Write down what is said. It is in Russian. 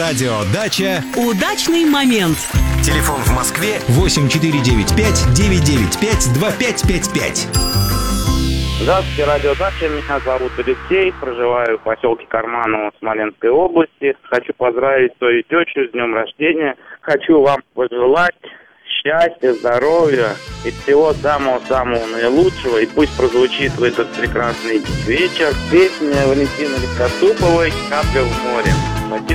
Радио «Дача». Удачный момент. Телефон в Москве 8495-995-2555. Здравствуйте, радио «Дача». Меня зовут Алексей. Проживаю в поселке Карманово Смоленской области. Хочу поздравить свою тещу с днем рождения. Хочу вам пожелать счастья, здоровья и всего самого-самого наилучшего. И пусть прозвучит в этот прекрасный вечер песня Валентины Легкоступовой «Капля в море».